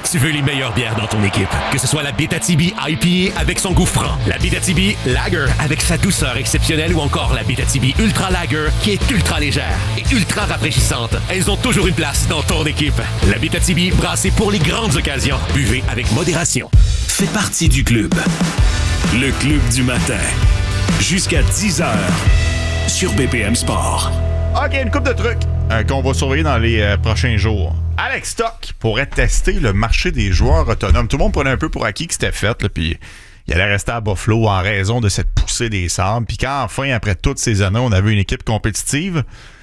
Tu veux les meilleures bières dans ton équipe. Que ce soit la Beta-TB IPA avec son goût franc, la Beta-TB Lager avec sa douceur exceptionnelle ou encore la Beta-TB Ultra Lager qui est ultra légère et ultra rafraîchissante. Elles ont toujours une place dans ton équipe. La Beta-TB brassée pour les grandes occasions. Buvez avec modération. Fais partie du club. Le club du matin. Jusqu'à 10h sur BPM Sport. OK, une couple de trucs qu'on va surveiller dans les prochains jours. Alex Stock pourrait tester le marché des joueurs autonomes. Tout le monde prenait un peu pour acquis que c'était fait, là, puis il allait rester à Buffalo en raison de cette poussée des Sabres. Puis quand enfin, après toutes ces années, on avait une équipe compétitive,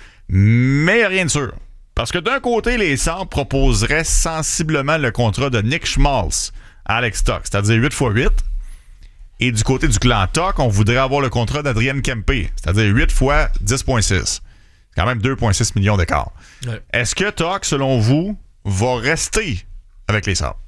mais rien de sûr. Parce que d'un côté, les Sabres proposeraient sensiblement le contrat de Nick Schmaltz à Alex Stock, c'est-à-dire 8x8. Et du côté du clan Stock, on voudrait avoir le contrat d'Adrian Kempe, c'est-à-dire 8 fois 10,6. C'est quand même 2,6 millions d'écart. Ouais. Est-ce que Stock, selon vous, va rester avec les Sabres?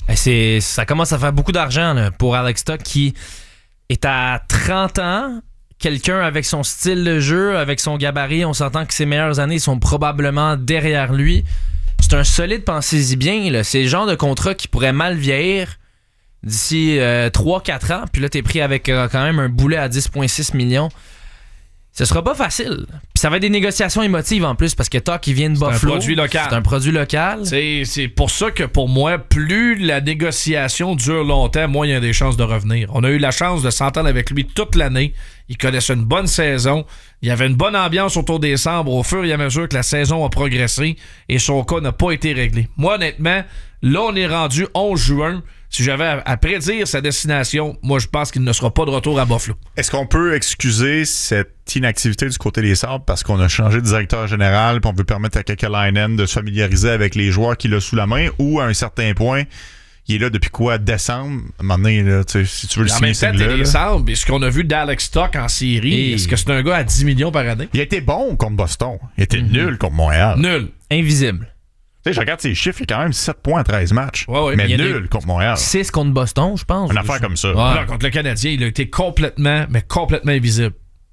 Ça commence à faire beaucoup d'argent là, pour Alex Stock qui est à 30 ans. Quelqu'un avec son style de jeu, avec son gabarit, on s'entend que ses meilleures années sont probablement derrière lui. C'est un solide, pensez-y bien. Là. C'est le genre de contrat qui pourrait mal vieillir d'ici 3-4 ans. Puis là, t'es pris avec quand même un boulet à 10,6 millions. Ce sera pas facile. Puis ça va être des négociations émotives en plus parce que Stock, il vient de Buffalo. C'est un produit local. C'est un produit local. C'est pour ça que pour moi, plus la négociation dure longtemps, moins il y a des chances de revenir. On a eu la chance de s'entendre avec lui toute l'année. Il connaissait une bonne saison. Il y avait une bonne ambiance autour des Sabres au fur et à mesure que la saison a progressé et son cas n'a pas été réglé. Moi, honnêtement, là, on est rendu 11 juin. Si j'avais à prédire sa destination, moi, je pense qu'il ne sera pas de retour à Buffalo. Est-ce qu'on peut excuser cette inactivité du côté des Sabres parce qu'on a changé de directeur général et on veut permettre à Kekalainen de se familiariser avec les joueurs qu'il a sous la main ou à un certain point, il est là depuis quoi? Décembre? À un moment donné, là, si tu veux le signer, c'est là. Les Sabres, ce qu'on a vu d'Alex Stock en série, est-ce que c'est un gars à 10 millions par année? Il a été bon contre Boston. Il était nul contre Montréal. Nul. Invisible. Tu sais, je regarde ses chiffres, il y a quand même 7 points à 13 matchs. Ouais, mais nul contre Montréal. 6 contre Boston, je pense. Une affaire comme ça. Ouais. Alors, contre le Canadien, il a été complètement invisible.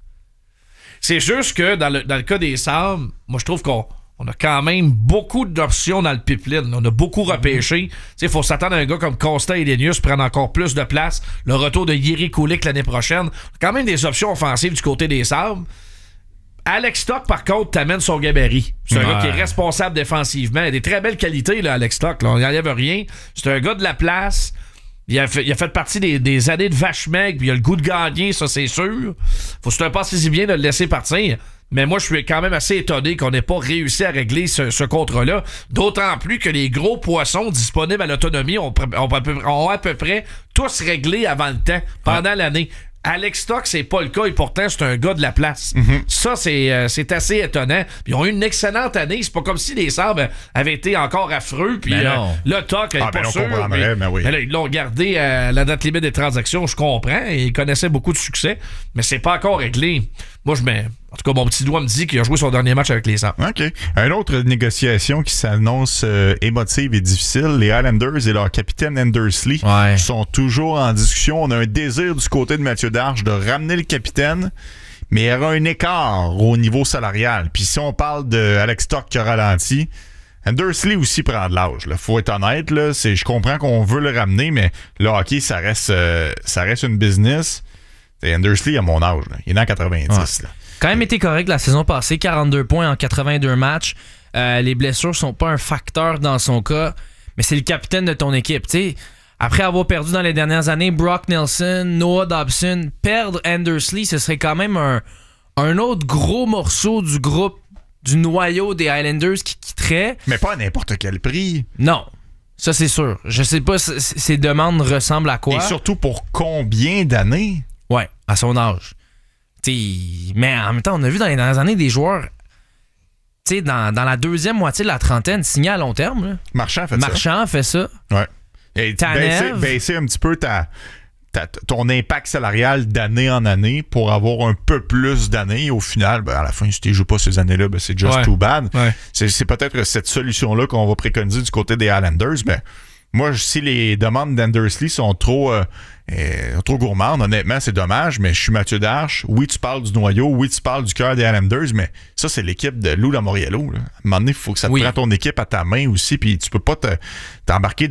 C'est juste que dans le cas des Sabres, moi, je trouve qu'on a quand même beaucoup d'options dans le pipeline. On a beaucoup repêché. Il faut s'attendre à un gars comme Costa et Lenius prendre encore plus de place. Le retour de Jiri Kulich l'année prochaine. Quand même des options offensives du côté des Sabres. Alex Stock, par contre, t'amène son gabarit. C'est un gars qui est responsable défensivement. Il a des très belles qualités, là, Alex Stock. Là. On n'y enlève rien. C'est un gars de la place. Il a fait partie des années de vache maigre, puis il a le goût de gagner, ça, c'est sûr. Faut se passer bien de le laisser partir. Mais moi, je suis quand même assez étonné qu'on n'ait pas réussi à régler ce contrat-là. D'autant plus que les gros poissons disponibles à l'autonomie ont à peu près tous réglé avant le temps, pendant l'année. Alex Stock, c'est pas le cas et pourtant, c'est un gars de la place. Ça, c'est assez étonnant. Puis ils ont eu une excellente année. C'est pas comme si les Sabres avaient été encore affreux. Puis là, Stock, pas sûr. Oui. Mais là, ils l'ont gardé à la date limite des transactions, je comprends. Et ils connaissaient beaucoup de succès. Mais c'est pas encore réglé. Moi, en tout cas, mon petit doigt me dit qu'il a joué son dernier match avec les Sabres. OK. Une autre négociation qui s'annonce émotive et difficile, les Islanders et leur capitaine Anders Lee sont toujours en discussion. On a un désir du côté de Mathieu Darche de ramener le capitaine, mais il y aura un écart au niveau salarial. Puis si on parle de Alex Stock qui a ralenti, Anders Lee aussi prend de l'âge. Faut être honnête. Là. Je comprends qu'on veut le ramener, mais le hockey, ça reste une business. Anders Lee a mon âge. Là. Il est en 90. Là. Quand même été correct la saison passée, 42 points en 82 matchs. Les blessures sont pas un facteur dans son cas, mais c'est le capitaine de ton équipe. T'sais, après avoir perdu dans les dernières années Brock Nelson, Noah Dobson, perdre Anders Lee, ce serait quand même un autre gros morceau du groupe, du noyau des Islanders qui quitterait. Mais pas à n'importe quel prix. Non. Ça, c'est sûr. Je sais pas si ces demandes ressemblent à quoi. Et surtout pour combien d'années? Ouais, à son âge. Mais en même temps, on a vu dans les dernières années des joueurs dans la deuxième moitié de la trentaine signés à long terme. Là. Marchand fait ça. Ouais. Et baisser un petit peu ton impact salarial d'année en année pour avoir un peu plus d'années. Au final, à la fin, si tu ne joues pas ces années-là, c'est just too bad. Ouais. C'est peut-être cette solution-là qu'on va préconiser du côté des Islanders. Mais moi, si les demandes d'Anders Lee sont trop gourmandes, honnêtement, c'est dommage, mais je suis Mathieu Darche. Oui, tu parles du noyau. Oui, tu parles du cœur des Islanders, mais ça, c'est l'équipe de Lou Lamoriello. À un moment donné, il faut que ça te prenne ton équipe à ta main aussi, puis tu peux pas t'embarquer